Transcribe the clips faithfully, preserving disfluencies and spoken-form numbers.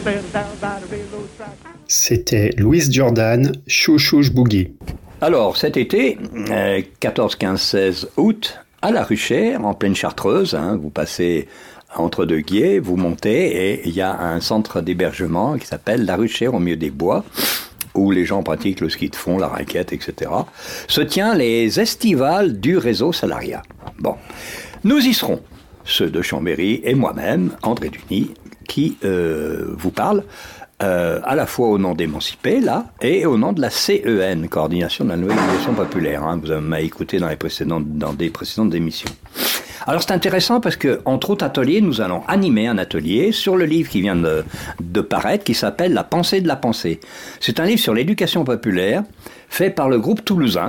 C'était Louis Jordan, Chouchouche Boogie. Alors, cet été, euh, quatorze, quinze, seize août, à La Ruchère, en pleine Chartreuse, hein, vous passez entre deux guiers, vous montez et il y a un centre d'hébergement qui s'appelle La Ruchère au milieu des bois, où les gens pratiquent le ski de fond, la raquette, et cetera, se tient les estivales du réseau Salariat. Bon, nous y serons, ceux de Chambéry et moi-même, André Duny, qui euh, vous parle, euh, à la fois au nom d'Émancipé, là, et au nom de la C E N, Coordination de la Nouvelle Éducation Populaire. Hein, vous m'avez écouté dans, les précédentes, dans des précédentes émissions. Alors c'est intéressant parce que, entre autres ateliers, nous allons animer un atelier sur le livre qui vient de, de paraître, qui s'appelle La pensée de la pensée. C'est un livre sur l'éducation populaire, fait par le groupe toulousain,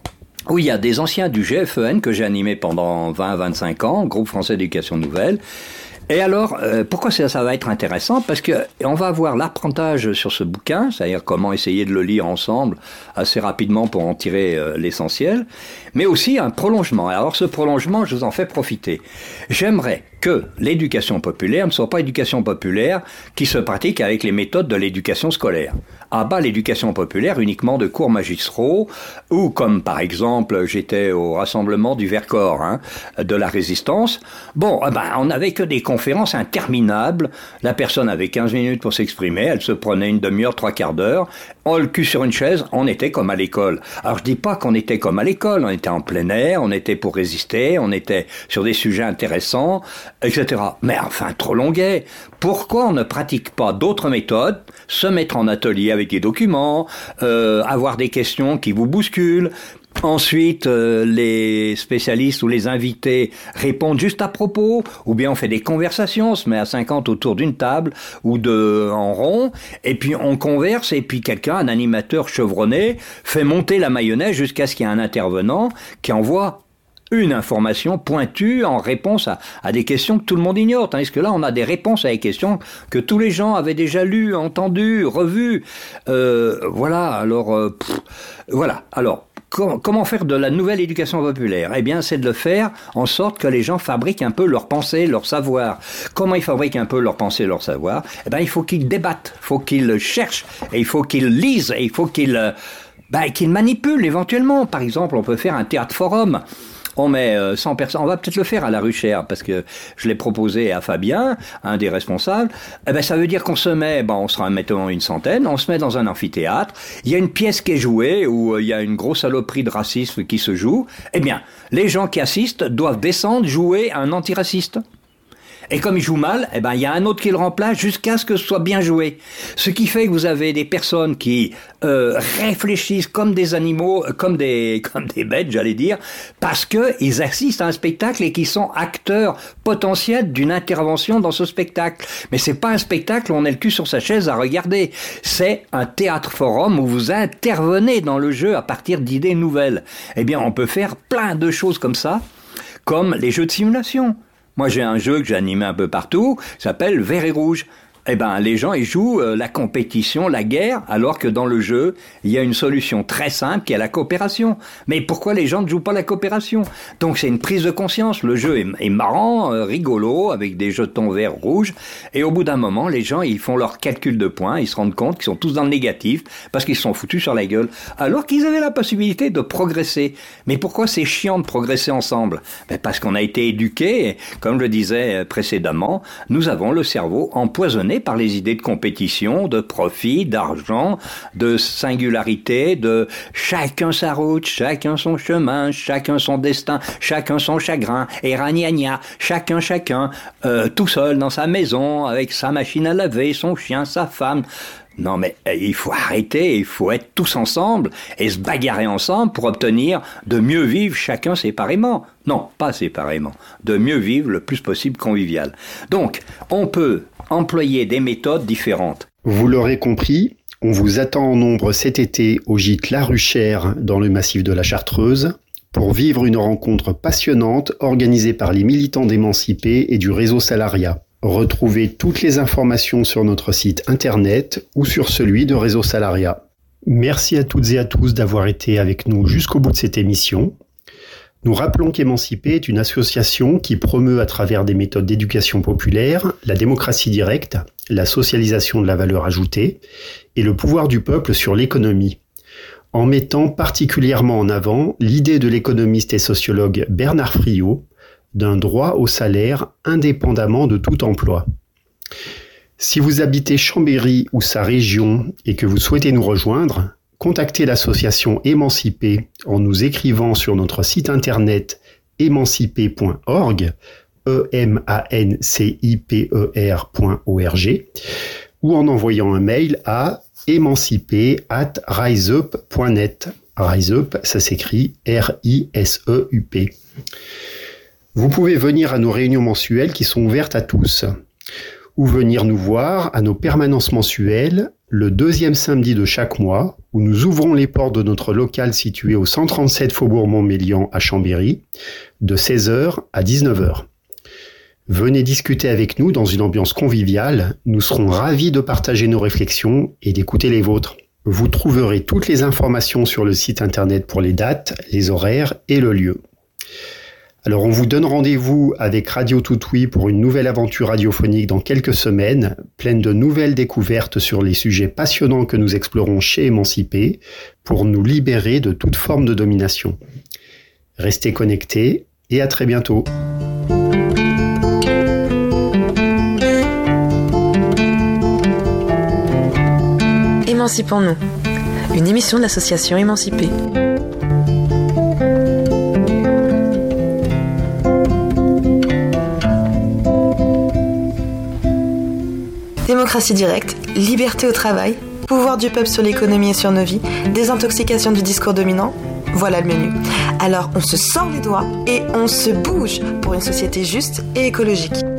où il y a des anciens du G F E N que j'ai animé pendant vingt à vingt-cinq ans, groupe français d'éducation nouvelle. Et alors, euh, pourquoi ça, ça va être intéressant? Parce que on va avoir l'apprentissage sur ce bouquin, c'est-à-dire comment essayer de le lire ensemble assez rapidement pour en tirer euh, l'essentiel, mais aussi un prolongement. Alors ce prolongement, je vous en fais profiter. J'aimerais que l'éducation populaire ne soit pas éducation populaire qui se pratique avec les méthodes de l'éducation scolaire. À bas l'éducation populaire uniquement de cours magistraux, ou comme par exemple, j'étais au rassemblement du Vercors, hein, de la Résistance. Bon, eh ben, on n'avait que des conférences interminables. La personne avait quinze minutes pour s'exprimer, elle se prenait une demi-heure, trois quarts d'heure, on le cul sur une chaise, on était comme à l'école. Alors je dis pas qu'on était comme à l'école, on était en plein air, on était pour résister, on était sur des sujets intéressants, et cetera. Mais enfin, trop longuet. Pourquoi on ne pratique pas d'autres méthodes, se mettre en atelier avec des documents, euh, avoir des questions qui vous bousculent, ensuite euh, les spécialistes ou les invités répondent juste à propos, ou bien on fait des conversations, on se met à cinquante autour d'une table ou de en rond, et puis on converse, et puis quelqu'un, un animateur chevronné, fait monter la mayonnaise jusqu'à ce qu'il y ait un intervenant qui envoie une information pointue en réponse à, à des questions que tout le monde ignore. Tandis que là, on a des réponses à des questions que tous les gens avaient déjà lues, entendues, revues. Euh, voilà, alors... Euh, pff, voilà, alors... Comment faire de la nouvelle éducation populaire? Eh bien, c'est de le faire en sorte que les gens fabriquent un peu leur pensée, leur savoir. Comment ils fabriquent un peu leur pensée, leur savoir? Eh bien, il faut qu'ils débattent, il faut qu'ils cherchent, et il faut qu'ils lisent, et il faut qu'ils, ben, qu'ils manipulent éventuellement. Par exemple, on peut faire un théâtre forum. On met euh, cent personnes, on va peut-être le faire à La Ruchère, parce que je l'ai proposé à Fabien, un des responsables. Eh ben, ça veut dire qu'on se met, ben, on sera, mettons, une centaine, on se met dans un amphithéâtre, il y a une pièce qui est jouée, où euh, il y a une grosse saloperie de racisme qui se joue. Eh bien, les gens qui assistent doivent descendre jouer un antiraciste. Et comme il joue mal, eh ben, il y a un autre qui le remplace jusqu'à ce que ce soit bien joué. Ce qui fait que vous avez des personnes qui euh, réfléchissent comme des animaux, comme des, comme des bêtes, j'allais dire, parce que ils assistent à un spectacle et qu'ils sont acteurs potentiels d'une intervention dans ce spectacle. Mais c'est pas un spectacle où on est le cul sur sa chaise à regarder. C'est un théâtre forum où vous intervenez dans le jeu à partir d'idées nouvelles. Eh bien, on peut faire plein de choses comme ça, comme les jeux de simulation. Moi, j'ai un jeu que j'ai animé un peu partout, s'appelle Vert et Rouge. Eh ben, les gens, ils jouent euh, la compétition, la guerre, alors que dans le jeu, il y a une solution très simple qui est la coopération. Mais pourquoi les gens ne jouent pas la coopération? Donc, c'est une prise de conscience. Le jeu est, est marrant, euh, rigolo, avec des jetons verts, rouges. Et au bout d'un moment, les gens, ils font leur calcul de points, ils se rendent compte qu'ils sont tous dans le négatif, parce qu'ils se sont foutus sur la gueule, alors qu'ils avaient la possibilité de progresser. Mais pourquoi c'est chiant de progresser ensemble? Ben, parce qu'on a été éduqués, comme je le disais précédemment, nous avons le cerveau empoisonné par les idées de compétition, de profit, d'argent, de singularité, de chacun sa route, chacun son chemin, chacun son destin, chacun son chagrin, et ragnagna, chacun chacun, euh, tout seul dans sa maison, avec sa machine à laver, son chien, sa femme. Non mais il faut arrêter, il faut être tous ensemble et se bagarrer ensemble pour obtenir de mieux vivre chacun séparément. Non, pas séparément, de mieux vivre le plus possible convivial. Donc, on peut employer des méthodes différentes. Vous l'aurez compris, on vous attend en nombre cet été au gîte La Ruchère dans le massif de la Chartreuse pour vivre une rencontre passionnante organisée par les militants d'Émancipé et du réseau Salariat. Retrouvez toutes les informations sur notre site internet ou sur celui de Réseau Salariat. Merci à toutes et à tous d'avoir été avec nous jusqu'au bout de cette émission. Nous rappelons qu'Émancipé est une association qui promeut à travers des méthodes d'éducation populaire la démocratie directe, la socialisation de la valeur ajoutée et le pouvoir du peuple sur l'économie, en mettant particulièrement en avant l'idée de l'économiste et sociologue Bernard Friot d'un droit au salaire indépendamment de tout emploi. Si vous habitez Chambéry ou sa région et que vous souhaitez nous rejoindre, contactez l'association Émancipé en nous écrivant sur notre site internet émancipé point org, e m a n c i p e r point org, ou en envoyant un mail à émancipé arobase riseup point net. Riseup, ça s'écrit R I S E U P. Vous pouvez venir à nos réunions mensuelles qui sont ouvertes à tous, ou venir nous voir à nos permanences mensuelles le deuxième samedi de chaque mois, où nous ouvrons les portes de notre local situé au cent trente-sept Faubourg Montmélian à Chambéry, de seize heures à dix-neuf heures. Venez discuter avec nous dans une ambiance conviviale, nous serons ravis de partager nos réflexions et d'écouter les vôtres. Vous trouverez toutes les informations sur le site internet pour les dates, les horaires et le lieu. Alors on vous donne rendez-vous avec Radio Tout-Oui pour une nouvelle aventure radiophonique dans quelques semaines, pleine de nouvelles découvertes sur les sujets passionnants que nous explorons chez Émancipé pour nous libérer de toute forme de domination. Restez connectés et à très bientôt. Émancipons-nous, une émission de l'association Émancipé. Démocratie directe, liberté au travail, pouvoir du peuple sur l'économie et sur nos vies, désintoxication du discours dominant, voilà le menu. Alors on se sort les doigts et on se bouge pour une société juste et écologique.